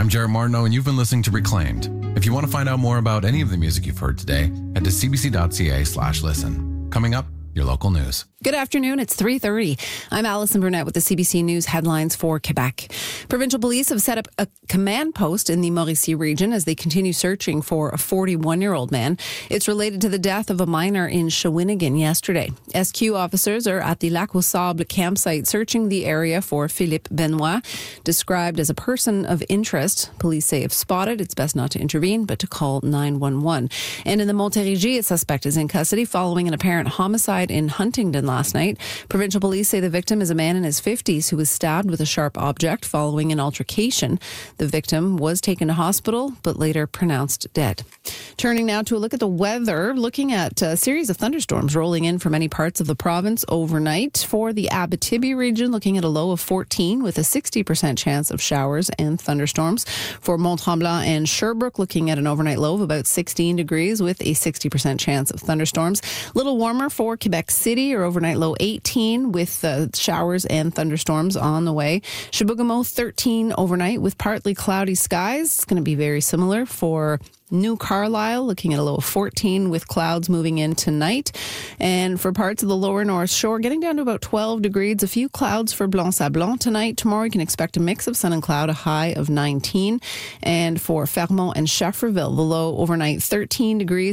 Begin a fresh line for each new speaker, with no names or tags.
I'm Jared Martineau, and you've been listening to Reclaimed. If you want to find out more about any of the music you've heard today, head to cbc.ca/listen. Coming up, your local news.
Good afternoon. It's 3:30. I'm Alison Burnett with the CBC News headlines for Quebec. Provincial police have set up a command post in the Mauricie region as they continue searching for a 41-year-old man. It's related to the death of a minor in Shawinigan yesterday. SQ officers are at the Lac aux Sables campsite searching the area for Philippe Benoit, described as a person of interest. Police say if spotted, it's best not to intervene, but to call 911. And in the Montérégie, a suspect is in custody following an apparent homicide in Huntingdon last night. Provincial police say the victim is a man in his 50s who was stabbed with a sharp object following an altercation. The victim was taken to hospital but later pronounced dead. Turning now to a look at the weather, looking at a series of thunderstorms rolling in from many parts of the province overnight. For the Abitibi region, looking at a low of 14 with a 60% chance of showers and thunderstorms. For Mont-Tremblant and Sherbrooke, looking at an overnight low of about 16 degrees with a 60% chance of thunderstorms. A little warmer for Quebec City, or overnight low 18 with showers and thunderstorms on the way. Chibougamau 13 overnight with partly cloudy skies. It's going to be very similar for New Carlisle, looking at a low of 14 with clouds moving in tonight. And for parts of the lower North Shore, getting down to about 12 degrees. A few clouds for Blanc-Sablon tonight. Tomorrow you can expect a mix of sun and cloud, a high of 19. And for Fermont and Schefferville, the low overnight 13 degrees.